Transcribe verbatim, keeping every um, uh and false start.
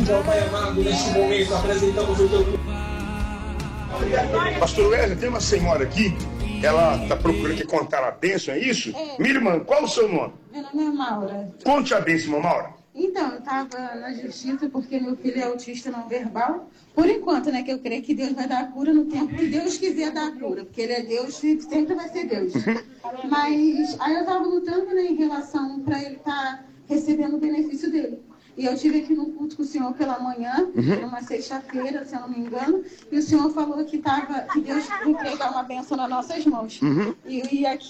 Ó Pai amado, neste momento apresentamos o teu... Pastor Wesley, tem uma senhora aqui, ela está procurando que contar a bênção, é isso? É. Minha irmã, qual o seu nome? Meu nome é Maura. Conte a bênção, irmã Maura. Então, eu estava na justiça porque meu filho é autista não verbal. Por enquanto, né, que eu creio que Deus vai dar a cura no tempo que Deus quiser dar a cura, porque Ele é Deus e sempre vai ser Deus. Mas aí eu estava lutando, né, em relação para ele estar tá recebendo o benefício dele. E eu estive aqui num culto com o senhor pela manhã, uhum. numa sexta-feira, se eu não me engano, e o senhor falou que, tava, que Deus ia dar uma bênção nas nossas mãos. Uhum. E, e aqui